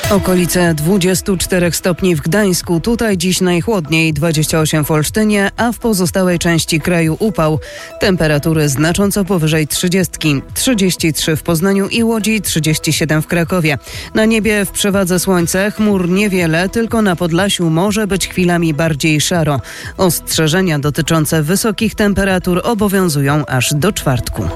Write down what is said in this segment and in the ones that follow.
Okolice 24 stopni w Gdańsku, tutaj dziś najchłodniej, 28 w Olsztynie, a w pozostałej części kraju upał. Temperatury znacząco powyżej 30, 33 w Poznaniu i Łodzi, 37 w Krakowie. Na niebie w przewadze słońce, chmur niewiele, tylko na Podlasiu może być chwilami bardziej szaro. Ostrzeżenia dotyczące wysokich temperatur obowiązują aż do czwartku.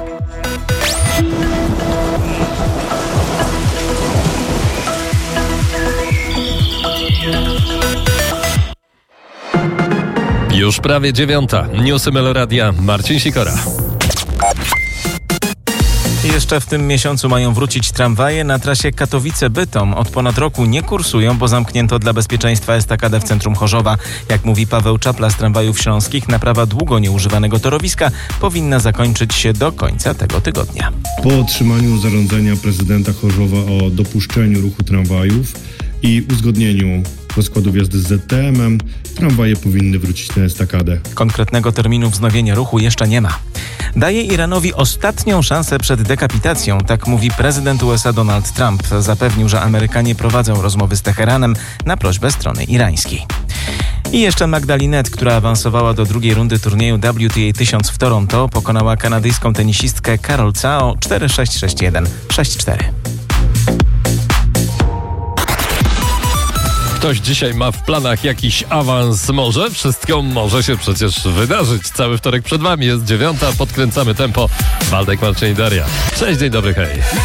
Już prawie 9:00. Newsy Meloradia. Marcin Sikora. Jeszcze w tym miesiącu mają wrócić tramwaje na trasie Katowice-Bytom. Od ponad roku nie kursują, bo zamknięto dla bezpieczeństwa estakadę w centrum Chorzowa. Jak mówi Paweł Czapla z Tramwajów Śląskich, naprawa długo nieużywanego torowiska powinna zakończyć się do końca tego tygodnia. Po otrzymaniu zarządzenia prezydenta Chorzowa o dopuszczeniu ruchu tramwajów i uzgodnieniu rozkładów jazdy z ZTM-em, tramwaje powinny wrócić na estakadę. Konkretnego terminu wznowienia ruchu jeszcze nie ma. Daje Iranowi ostatnią szansę przed dekapitacją, tak mówi prezydent USA Donald Trump. Zapewnił, że Amerykanie prowadzą rozmowy z Teheranem na prośbę strony irańskiej. I jeszcze Magdalena, która awansowała do drugiej rundy turnieju WTA 1000 w Toronto, pokonała kanadyjską tenisistkę Carol Cao 4-6, 6-1, 6-4. Ktoś dzisiaj ma w planach jakiś awans może? Wszystko może się przecież wydarzyć. Cały wtorek przed wami, jest 9:00, podkręcamy tempo. Waldek, Marcin i Daria. Cześć, dzień dobry, hej.